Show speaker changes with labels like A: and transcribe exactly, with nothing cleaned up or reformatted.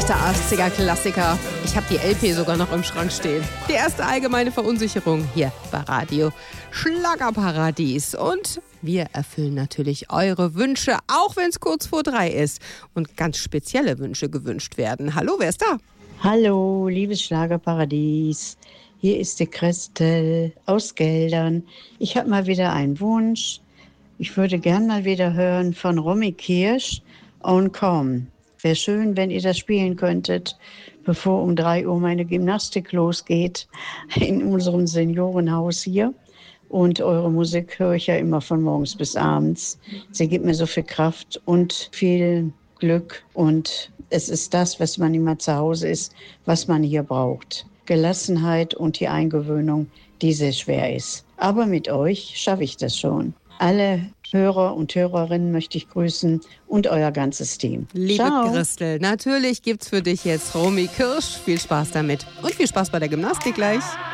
A: echter achtziger-Klassiker. Ich habe die L P sogar noch im Schrank stehen. Die erste allgemeine Verunsicherung hier bei Radio Schlagerparadies. Und wir erfüllen natürlich eure Wünsche, auch wenn es kurz vor drei ist und ganz spezielle Wünsche gewünscht werden. Hallo, wer ist da?
B: Hallo, liebes Schlagerparadies. Hier ist die Christel aus Geldern. Ich habe mal wieder einen Wunsch. Ich würde gern mal wieder hören von Romy Kirsch und Komm. Wäre schön, wenn ihr das spielen könntet, bevor um drei Uhr meine Gymnastik losgeht in unserem Seniorenhaus hier. Und eure Musik höre ich ja immer von morgens bis abends. Sie gibt mir so viel Kraft und viel Glück. Und es ist das, was man immer zu Hause ist, was man hier braucht. Gelassenheit und die Eingewöhnung, die sehr schwer ist. Aber mit euch schaffe ich das schon. Alle Hörer und Hörerinnen möchte ich grüßen und euer ganzes Team.
A: Liebe
B: Ciao.
A: Christel, natürlich gibt's für dich jetzt Romy Kirsch. Viel Spaß damit und viel Spaß bei der Gymnastik gleich.